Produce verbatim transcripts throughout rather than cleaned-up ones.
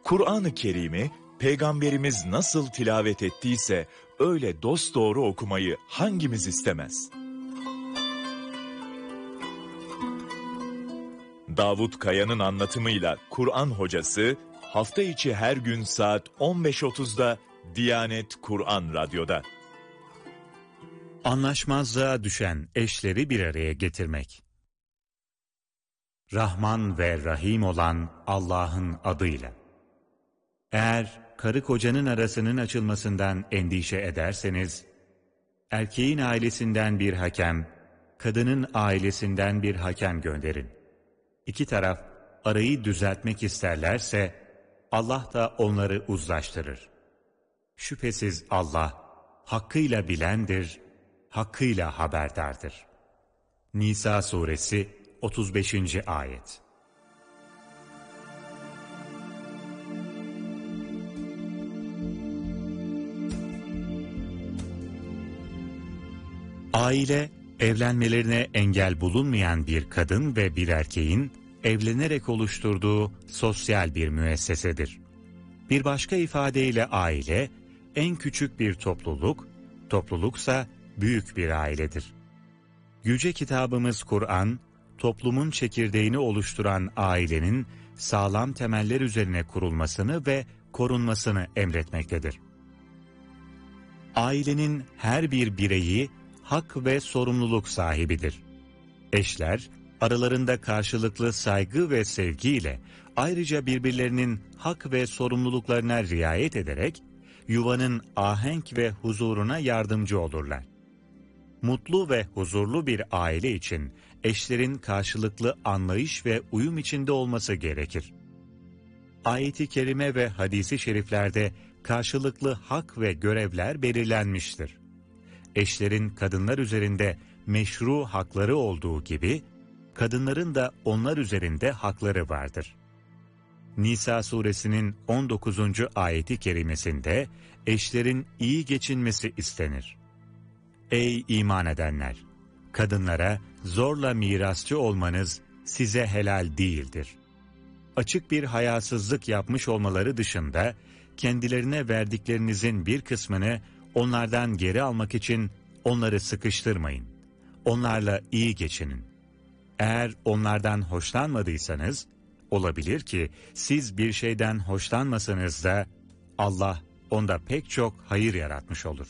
Kur'an-ı Kerim'i Peygamberimiz nasıl tilavet ettiyse öyle dosdoğru okumayı hangimiz istemez? Davut Kaya'nın anlatımıyla Kur'an Hocası hafta içi her gün saat on beş otuzda Diyanet Kur'an Radyo'da. Anlaşmazlığa düşen eşleri bir araya getirmek. Rahman ve Rahim olan Allah'ın adıyla. Eğer karı kocanın arasının açılmasından endişe ederseniz, erkeğin ailesinden bir hakem, kadının ailesinden bir hakem gönderin. İki taraf arayı düzeltmek isterlerse, Allah da onları uzlaştırır. Şüphesiz Allah, hakkıyla bilendir, hakkıyla haberdardır. Nisa suresi otuz beşinci ayet. Aile, evlenmelerine engel bulunmayan bir kadın ve bir erkeğin evlenerek oluşturduğu sosyal bir müessesedir. Bir başka ifadeyle aile, en küçük bir topluluk, topluluksa büyük bir ailedir. Yüce kitabımız Kur'an, toplumun çekirdeğini oluşturan ailenin sağlam temeller üzerine kurulmasını ve korunmasını emretmektedir. Ailenin her bir bireyi hak ve sorumluluk sahibidir. Eşler, aralarında karşılıklı saygı ve sevgiyle ayrıca birbirlerinin hak ve sorumluluklarına riayet ederek yuvanın ahenk ve huzuruna yardımcı olurlar. Mutlu ve huzurlu bir aile için eşlerin karşılıklı anlayış ve uyum içinde olması gerekir. Ayet-i kerime ve hadis-i şeriflerde karşılıklı hak ve görevler belirlenmiştir. Eşlerin kadınlar üzerinde meşru hakları olduğu gibi, kadınların da onlar üzerinde hakları vardır. Nisa suresinin on dokuzuncu ayeti kerimesinde eşlerin iyi geçinmesi istenir. Ey iman edenler! Kadınlara zorla mirasçı olmanız size helal değildir. Açık bir hayasızlık yapmış olmaları dışında, kendilerine verdiklerinizin bir kısmını onlardan geri almak için onları sıkıştırmayın. Onlarla iyi geçinin. Eğer onlardan hoşlanmadıysanız, olabilir ki siz bir şeyden hoşlanmasanız da Allah onda pek çok hayır yaratmış olur.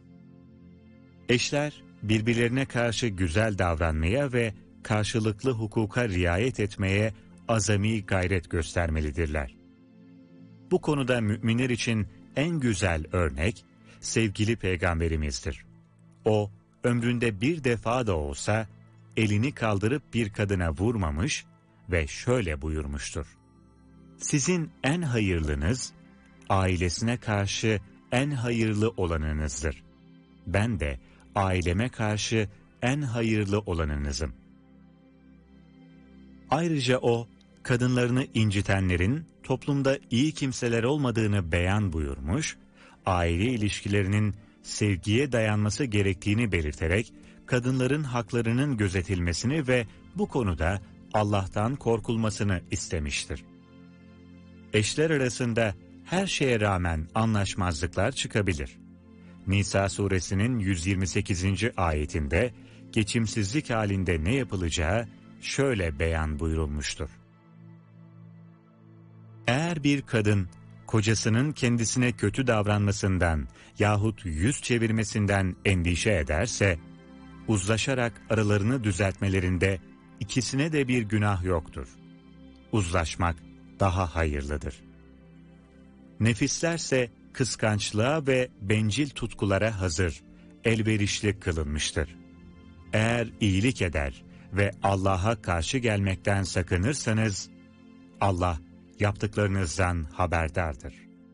Eşler birbirlerine karşı güzel davranmaya ve karşılıklı hukuka riayet etmeye azami gayret göstermelidirler. Bu konuda müminler için en güzel örnek sevgili Peygamberimizdir. O, ömründe bir defa da olsa elini kaldırıp bir kadına vurmamış ve şöyle buyurmuştur. Sizin en hayırlınız, ailesine karşı en hayırlı olanınızdır. Ben de aileme karşı en hayırlı olanınızım. Ayrıca o, kadınlarını incitenlerin toplumda iyi kimseler olmadığını beyan buyurmuş, aile ilişkilerinin sevgiye dayanması gerektiğini belirterek, kadınların haklarının gözetilmesini ve bu konuda Allah'tan korkulmasını istemiştir. Eşler arasında her şeye rağmen anlaşmazlıklar çıkabilir. Nisa suresinin yüz yirmi sekizinci ayetinde geçimsizlik halinde ne yapılacağı şöyle beyan buyurulmuştur. Eğer bir kadın kocasının kendisine kötü davranmasından yahut yüz çevirmesinden endişe ederse, uzlaşarak aralarını düzeltmelerinde ikisine de bir günah yoktur. Uzlaşmak daha hayırlıdır. Nefislerse kıskançlığa ve bencil tutkulara hazır, elverişli kılınmıştır. Eğer iyilik eder ve Allah'a karşı gelmekten sakınırsanız, Allah yaptıklarınızdan haberdardır.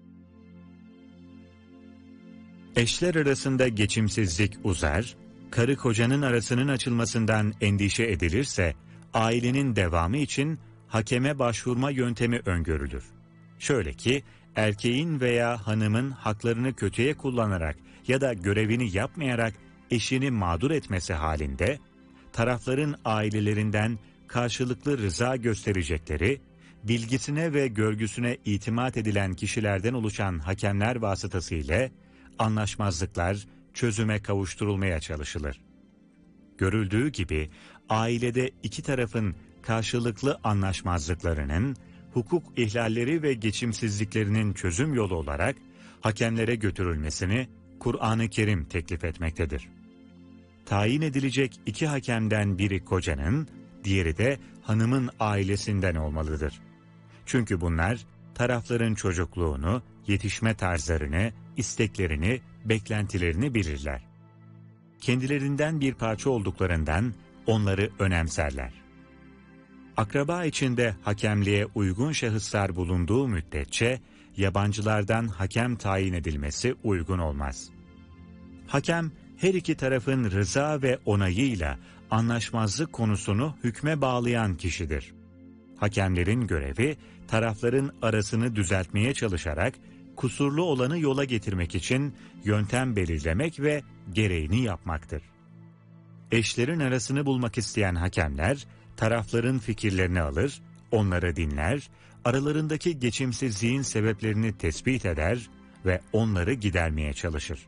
Eşler arasında geçimsizlik uzar, karı kocanın arasının açılmasından endişe edilirse, ailenin devamı için hakeme başvurma yöntemi öngörülür. Şöyle ki, erkeğin veya hanımın haklarını kötüye kullanarak ya da görevini yapmayarak eşini mağdur etmesi halinde, tarafların ailelerinden karşılıklı rıza gösterecekleri, bilgisine ve görgüsüne itimat edilen kişilerden oluşan hakemler vasıtasıyla anlaşmazlıklar çözüme kavuşturulmaya çalışılır. Görüldüğü gibi ailede iki tarafın karşılıklı anlaşmazlıklarının, hukuk ihlalleri ve geçimsizliklerinin çözüm yolu olarak hakemlere götürülmesini Kur'an-ı Kerim teklif etmektedir. Tayin edilecek iki hakemden biri kocanın, diğeri de hanımın ailesinden olmalıdır. Çünkü bunlar tarafların çocukluğunu, yetişme tarzlarını, isteklerini, beklentilerini bilirler. Kendilerinden bir parça olduklarından onları önemserler. Akraba içinde hakemliğe uygun şahıslar bulunduğu müddetçe yabancılardan hakem tayin edilmesi uygun olmaz. Hakem her iki tarafın rıza ve onayıyla anlaşmazlık konusunu hükme bağlayan kişidir. Hakemlerin görevi tarafların arasını düzeltmeye çalışarak kusurlu olanı yola getirmek için yöntem belirlemek ve gereğini yapmaktır. Eşlerin arasını bulmak isteyen hakemler tarafların fikirlerini alır, onları dinler, aralarındaki geçimsizliğin sebeplerini tespit eder ve onları gidermeye çalışır.